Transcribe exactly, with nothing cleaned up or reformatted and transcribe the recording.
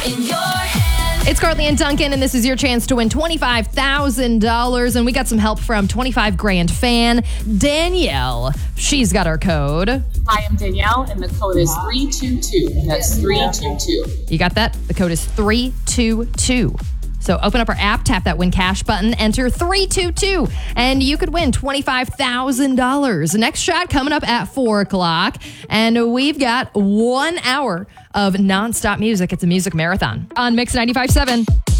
in your hand. It's Carly and Duncan, and this is your chance to win twenty-five thousand dollars. And we got some help from twenty-five grand fan Danielle. She's got our code. Hi, I'm Danielle, and the code is three two two. That's three two two. You got that? The code is three two two. So open up our app, tap that win cash button, enter three two two, and you could win twenty-five thousand dollars. Next shot coming up at four o'clock, and we've got one hour of nonstop music. It's a music marathon on Mix ninety-five point seven.